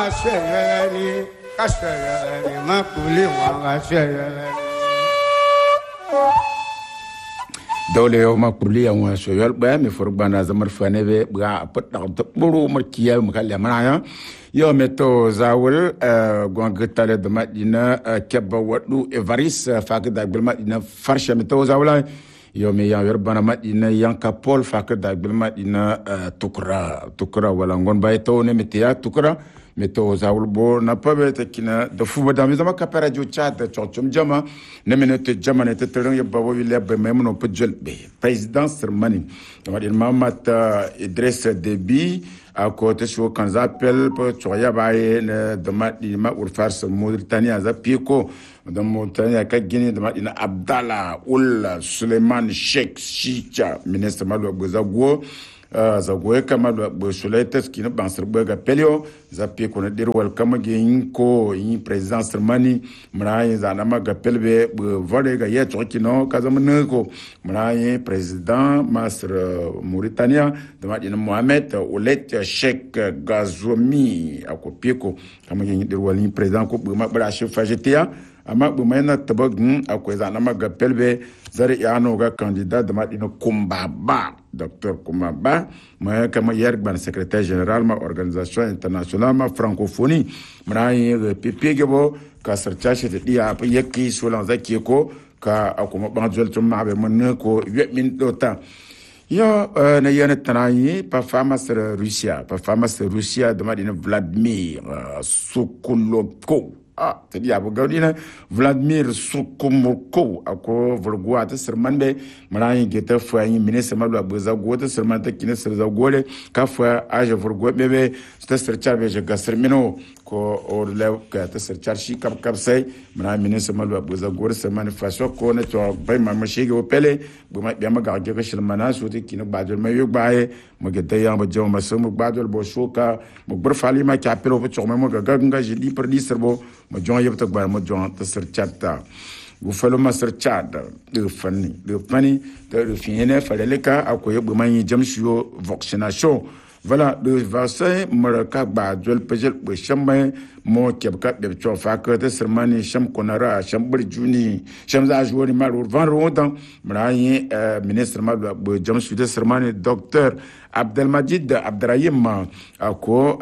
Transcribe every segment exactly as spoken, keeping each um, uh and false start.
shayalani kashayalani makuli wa shayalani dole yo makuli wa shayal ba mi furbana zamar fane be ba patta buru markiya makalle manaya yo meto zawul gwangtale de madina kebba wadu evaris fakda bil madina farsha meto zawula yo me yan yerbana madina yanka pol fakda bil madina tukra tukra wala ngon bay to ne metia tukra meto zawul bo na pabe tekina de fuba dami zama kapera jo chat chochum jama ne minute jama ne tetero ye babo wile be memono pejel be president sermani to madin mamat Idriss Déby à côté sur quand appelle pour choya baye de madina urfar se Mauritanie za pieko de Mauritanie ka Guinée de madina Abdallah ul Suleiman Sheikh Chicha ministre malo gozago zagoye kama do sulaites kina bansir baga pelio za pe ko na dir wal kama ge ko yi president sermani mraye za na maga pelbe vore ga ye to kino kaza mun ko mraye president masr Mauritania de madina Mohamed Ould Cheikh Ghazouani akopie ko kama ge dir wal yi president ko ma bra chef fajetia amma bu mai na tabagin akwai zana maga pelbe zare ya no ga candidat da madina Kumbaba docteur Kumbaba ma kama yerban secrétaire général ma organisation internationale ma francophonie mrai pipegebo ka sarchache de dia pa yeki solan zaki ko ka akuma banjol tum ma be mon ko huit minutes de temps yo na yana tanayi pa fama sur Russia pa fama sur Russia da madina Vladimir Sokolowko ah tadi abu gaudina Vladimir Sokolowko ako volgoa ta sermande marayi geta fayi ministre malu abuza gota sermanta kine serza gole ka fa aje volgoa bebe sta serchar be je gasrmino ko orle ka ta serchar shi kap kap sai marayi ministre malu abuza gota sermane faso ko ne to bay ma mashige o pele bu ma biama ga ge shirmana so te kine badol mayo bae mo geta yamba joma so mo badol bo shoka mo burfali ma ka pero to mo ga ga je di per di serbo mo jon yebta gbar mo jon ta serchata bu falo ma serchada de fani de fani de fine faleleka akoye bu man jamshiyo vaccination voilà de vaccin maraka ba jol pejel bu shamma mo kebka de chofa ka de sermani sham konara sham burjuni sham za jori marur van rodan mrayi ministre ma bu jamshiyo de sermani docteur Abdelmajid Abdrahim ako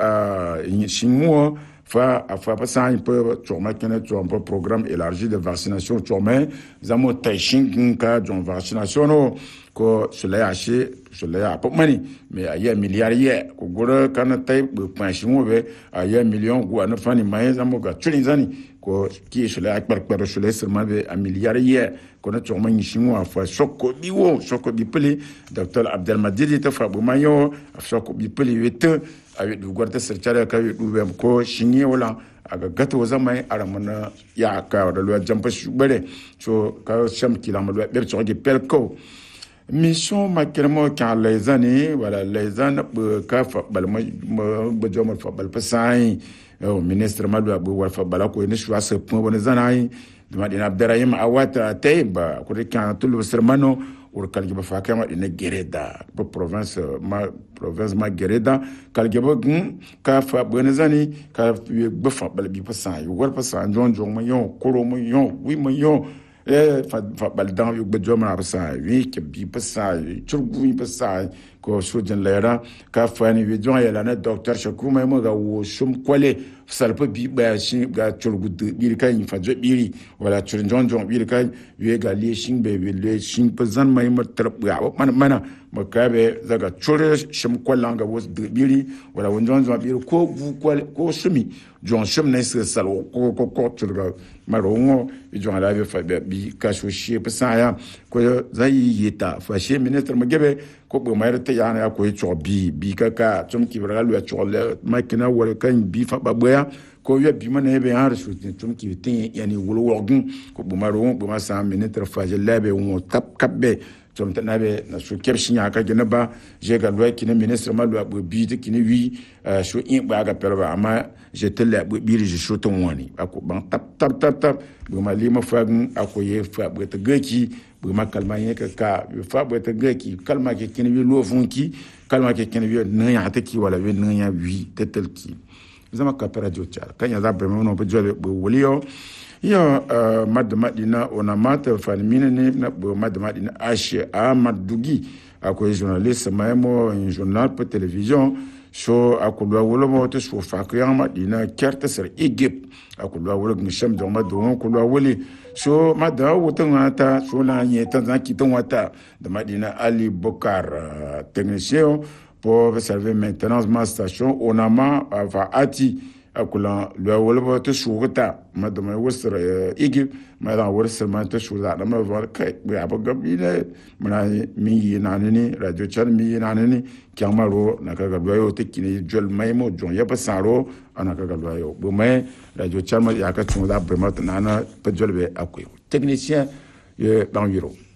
shinwo fa fa passer un peu tourner un peu programme élargi de vaccination tourner zamo taishin ka de vaccination ko cela aché cela a pas mani mais il y a milliard hier ko gora kana tay pension be il y a million go na fani mai zamo ga tulinzani ko ki cela a par par cela seulement be un milliard hier ko na tourner ni chinois fa soko biwo soko bipeli docteur Abdelmajid ta fa bu mayo soko bipeli wete avec du gwarta serchara ka du bem ko shinye wala aga gato zamai aramana ya ka da lo jampa shubere so ka sham kilama lo ber so ge pelko mission makremo ka les années voilà les années ka fa bal ma ba joma fa bal pasai au ministre madu abu wa fa bala ko ne shwa se point bon zanai de madina Abdrahim awata tayba ko de kan tulu sermano or kalgiba fa kama ina gereda po province ma province ma gereda kalgiba gun ka fa bonazani ka be fa bal bi pasan yu war pasan jon jon ma yon koro ma yon wi ma yon e fa fa bal dan yu be joma pasan wi ke bi pasan churgu wi pasan ko sojen lera ka fa ni wi jon ya la na docteur Shakou ma mo ga wo shum kwale salpa bi ba shi ga churgu de bi ka yin fa jo biri wala churin jon jon bi ka wi ga le shin be wi le shin pazan mai mar tarb ga mana mana makabe zaga chure shim kwalanga wo de biri wala won jon jon biri ko bu kwale ko shimi jon shim ne se sal ko ko ko churga marongo bi jon la bi fa bi ka sho shi pasa ya ko zai yita fa shi ministre magebe ko bo mai ta yana ko yi chobi bi ka ka tum ki bra lu ya chole makina wala kan bi fa babya ko ya bi mana be har su tum ki tin yani wolo wogun ko bo marongo bo ma sa ministre fa je labe won tap kabbe tum ta nabe na su kebshin ya ka gina ba je ga lo ki ne ministre ma lo bo bi ki ne wi su in ba ga perba amma je te la bo bi je su ton wani ako ban tap tap tap tap bo ma lima fa ako ye fa bo ta gaki bu ma kalma ye ka ka fa bo ta gaki kalma ke kin wi lo fun ki kalma ke kin wi na ya ta ki wala wi na ya wi tetel ki zama ka radio cha kanya za brema no bujole bu wulio yo mad madina ona mata fanmine ne na bu mad madina ashe Ahmad Dugi akwai journaliste maimo un journal pour télévision so akulwa wolo mo to so fakriya madina kerta sar Egypt akulwa wolo ngisham do ma do kulwa woli so mada wotan ata so la nyeta na kiton wata de madina Ali Bokar technicien pour servir maintenance ma station onama va ati akula lo wolo to shugata madama wasra Egypt mada wasra ma to shugata ma var kai ya bagabile mana mi nanani radio channel mi nanani kyamaro nakaga lo te kini jol maimo jon ya pasaro anakaga lo bo mai radio channel ya ka tunda bremat nana pe jolbe akwai technicien ye dans bureau